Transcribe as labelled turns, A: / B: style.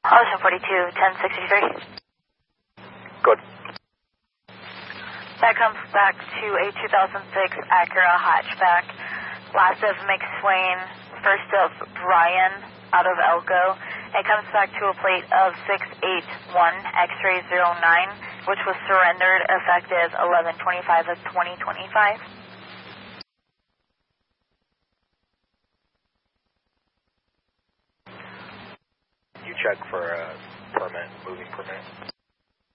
A: Ocean 42, 1063.
B: Good.
A: That comes back to a 2006 Acura hatchback. Last of McSwain, first of Brian out of Elko. It comes back to a plate of 681 X-ray 09, which was surrendered effective 11/25 of 2025.
B: You check for a permit, moving permit.